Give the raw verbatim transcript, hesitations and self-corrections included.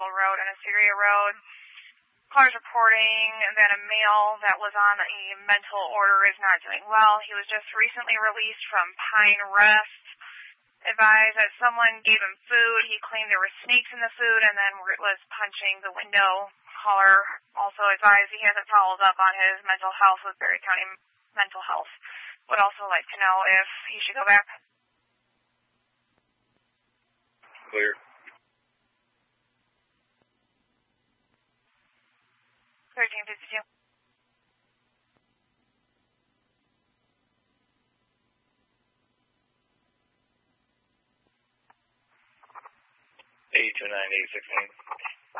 Road and Assyria Road. Cars reporting that a male that was on a mental order is not doing well. He was just recently released from Pine Rest. Advised that someone gave him food. He claimed there were snakes in the food and then was punching the window. Caller also advised he hasn't followed up on his mental health with Berry County Mental Health. Would also like to know if he should go back. Clear. thirteen fifty-two. eight two nine eight sixteen.